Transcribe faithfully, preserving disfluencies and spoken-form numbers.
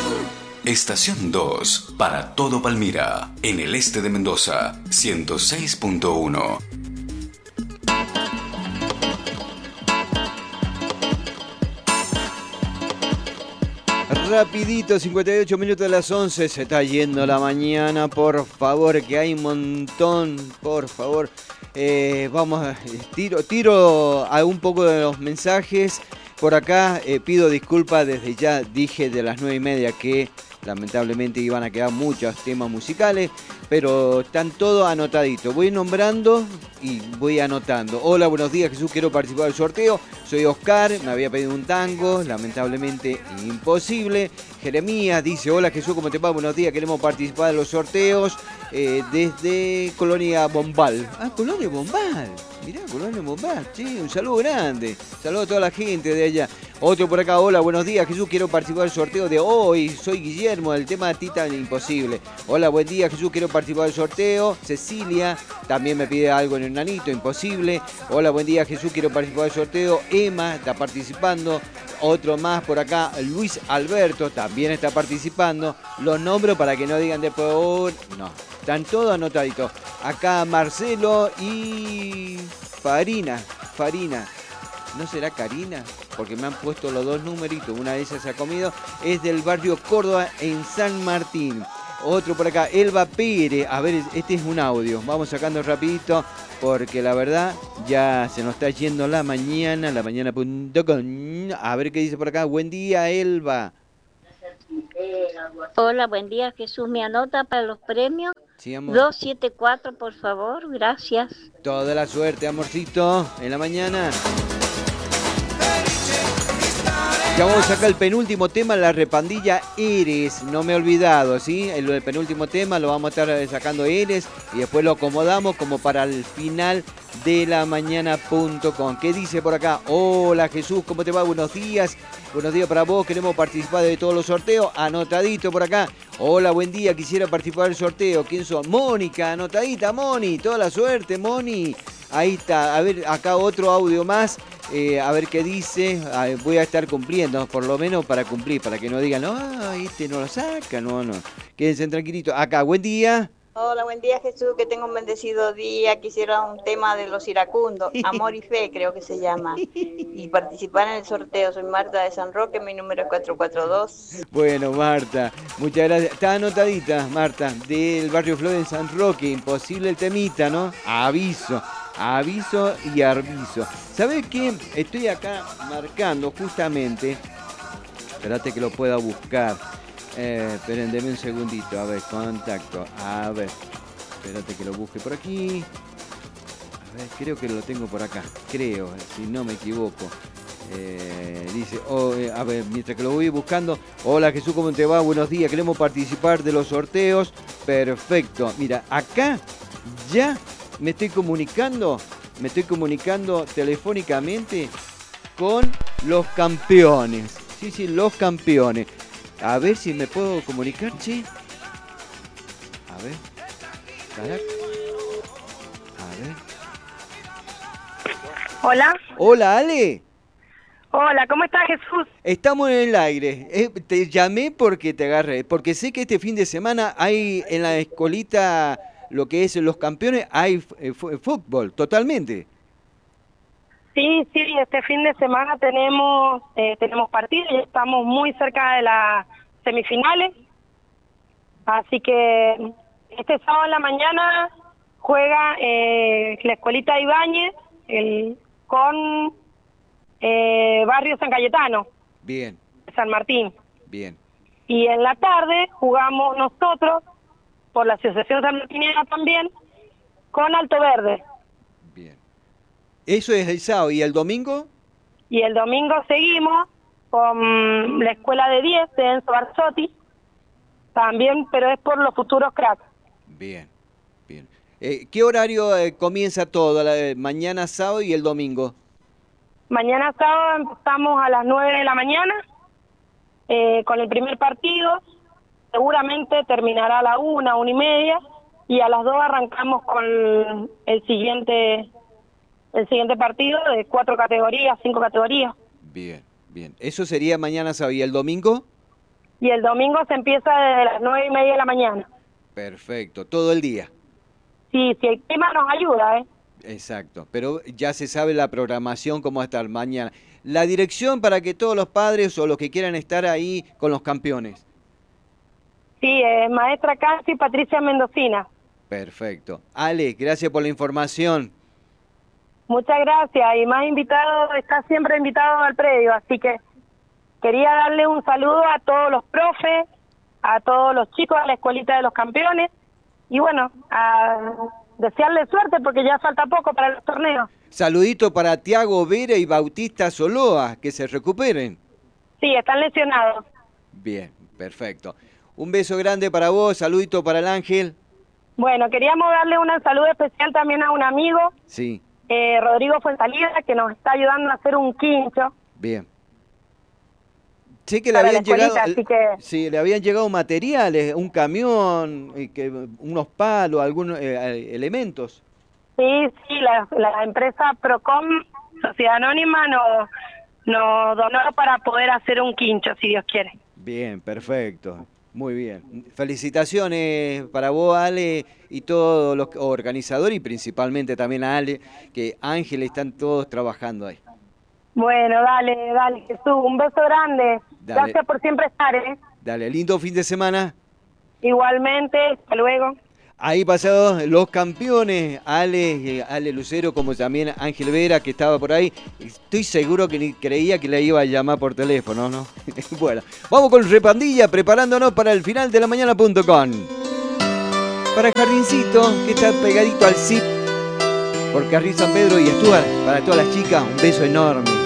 Estación dos, para todo Palmira, en el este de Mendoza, ciento seis punto uno. Rapidito, cincuenta y ocho minutos de las once, se está yendo la mañana, por favor, que hay un montón, por favor. Eh, vamos, a, tiro, tiro a un poco de los mensajes. Por acá eh, pido disculpas, desde ya dije de las nueve y media que lamentablemente iban a quedar muchos temas musicales, pero están todos anotaditos. Voy nombrando y voy anotando. Hola, buenos días, Jesús, quiero participar del sorteo. Soy Oscar, me había pedido un tango, lamentablemente imposible. Jeremías dice, hola Jesús, ¿cómo te va? Buenos días, queremos participar de los sorteos eh, desde Colonia Bombal. Ah, Colonia Bombal. Mirá, Colonia Bombal, sí, un saludo grande. Saludo a toda la gente de allá. Otro por acá, hola, buenos días, Jesús, quiero participar del sorteo de hoy. Soy Guillermo, del tema Titan Imposible. Hola, buen día, Jesús, quiero participar del sorteo. Cecilia, también me pide algo en el nanito, imposible. Hola, buen día, Jesús, quiero participar del sorteo. Emma está participando. Otro más por acá, Luis Alberto, también está participando. Los nombro para que no digan después, oh, no, están todos anotaditos. Acá Marcelo y Farina, Farina. ¿No será Karina? Porque me han puesto los dos numeritos, una de ellas se ha comido. Es del barrio Córdoba en San Martín. Otro por acá, Elba Pérez. A ver, este es un audio. Vamos sacando rapidito porque la verdad ya se nos está yendo la mañana, la mañana punto com. A ver qué dice por acá. Buen día, Elba. Hola, buen día, Jesús. ¿Me anota para los premios? Sí, amor. dos siete cuatro, por favor. Gracias. Toda la suerte, amorcito, en la mañana. Ya vamos a sacar el penúltimo tema, la repandilla Eres, no me he olvidado, ¿sí? El, el penúltimo tema lo vamos a estar sacando Eres y después lo acomodamos como para el final de la mañana punto com. ¿Qué dice por acá? Hola Jesús, ¿cómo te va? Buenos días. Buenos días para vos, queremos participar de todos los sorteos. Anotadito por acá. Hola, buen día, quisiera participar del sorteo. ¿Quién son? Mónica, anotadita, Moni. Toda la suerte, Moni. Ahí está. A ver, acá otro audio más. Eh, a ver qué dice. A ver, voy a estar cumpliendo, por lo menos para cumplir, para que no digan, no, este no lo saca, no, no. Quédense tranquilitos. Acá, buen día. Hola, buen día Jesús, que tenga un bendecido día. Quisiera un tema de los iracundos, Amor y Fe creo que se llama, y participar en el sorteo. Soy Marta de San Roque, mi número es cuatro cuatro dos. Bueno, Marta, muchas gracias. Está anotadita, Marta, del barrio Flor en San Roque. Imposible el temita, ¿no? Aviso, aviso y aviso. ¿Sabés qué? Estoy acá marcando justamente. Espérate que lo pueda buscar. Eh, esperen, denme un segundito. A ver, contacto. A ver. Espérate que lo busque por aquí. A ver, creo que lo tengo por acá. Creo, si no me equivoco. Eh, dice, oh, eh, a ver, mientras que lo voy buscando. Hola Jesús, ¿cómo te va? Buenos días, queremos participar de los sorteos. Perfecto. Mira, acá ya me estoy comunicando. Me estoy comunicando telefónicamente con los campeones. Sí, sí, los campeones. A ver si me puedo comunicar, che. A ver. Carac. A ver. Hola. Hola, Ale. Hola, ¿cómo estás, Jesús? Estamos en el aire. Eh, te llamé porque te agarré. Porque sé que este fin de semana hay en la escolita, lo que es los campeones, hay eh, fútbol, totalmente. Sí, sí, este fin de semana tenemos eh, tenemos partidos y estamos muy cerca de las semifinales. Así que este sábado en la mañana juega eh, la escuelita Ibáñez el, con eh, Barrio San Cayetano. Bien. San Martín. Bien. Y en la tarde jugamos nosotros, por la Asociación San Martiniana también, con Alto Verde. Bien. Eso es el sábado. ¿Y el domingo? Y el domingo seguimos con la escuela de diez de Enzo Barzotti, también, pero es por los futuros cracks. Bien, bien. Eh, ¿Qué horario eh, comienza todo? La, eh, mañana, sábado y el domingo. Mañana sábado empezamos a las nueve de la mañana eh, con el primer partido. Seguramente terminará a la una, una y media, y a las dos arrancamos con el siguiente... el siguiente partido de cuatro categorías, cinco categorías. Bien, bien. ¿Eso sería mañana sábado y el domingo? y el domingo se empieza desde las nueve y media de la mañana. Perfecto, todo el día. Sí, si el clima nos ayuda, ¿eh? Exacto, pero ya se sabe la programación cómo va a estar mañana. La dirección para que todos los padres o los que quieran estar ahí con los campeones. Sí, eh, maestra Casi Patricia Mendocina. Perfecto. Ale, gracias por la información. Muchas gracias, y más invitado, está siempre invitado al predio, así que quería darle un saludo a todos los profes, a todos los chicos de la Escuelita de los Campeones, y bueno, a desearle suerte porque ya falta poco para los torneos. Saludito para Tiago Vera y Bautista Soloa, que se recuperen. Sí, están lesionados. Bien, perfecto. Un beso grande para vos, saludito para el Ángel. Bueno, queríamos darle un saludo especial también a un amigo, Sí, eh, Rodrigo Fuensalida, que nos está ayudando a hacer un quincho. bien. Sé que le Para habían la escuelita, llegado, así que- sí, le habían llegado materiales, un camión, y que, unos palos, algunos eh, elementos. Sí, sí, la, la empresa Procom, Sociedad Anónima, nos, nos donó para poder hacer un quincho, si Dios quiere. Bien, perfecto. Muy bien. Felicitaciones para vos, Ale, y todos los organizadores, y principalmente también a Ale, que Ángel están todos trabajando ahí. Bueno, dale, dale, Jesús, un beso grande. Dale. Gracias por siempre estar, ¿eh? Dale, lindo fin de semana. Igualmente, hasta luego. Ahí pasados los campeones, Ale, eh, Ale Lucero, como también Ángel Vera, que estaba por ahí. Estoy seguro que ni creía que le iba a llamar por teléfono, ¿no? Bueno, vamos con Repandilla, preparándonos para el final de la mañana punto com. Para el jardincito, que está pegadito al C I P, por Carril San Pedro y Stuart, para todas las chicas, un beso enorme.